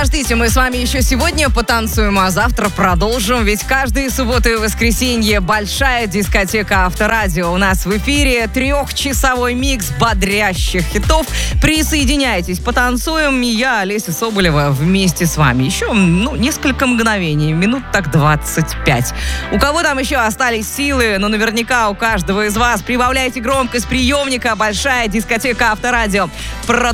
подождите, мы с вами еще сегодня потанцуем, а завтра продолжим. Ведь каждые субботы и воскресенье большая дискотека Авторадио. У нас в эфире 3-часовой микс бодрящих хитов. Присоединяйтесь, потанцуем. Я, Олеся Соболева, вместе с вами. Еще, несколько мгновений, минут так 25. У кого там еще остались силы, наверняка у каждого из вас. Прибавляйте громкость приемника. Большая дискотека Авторадио.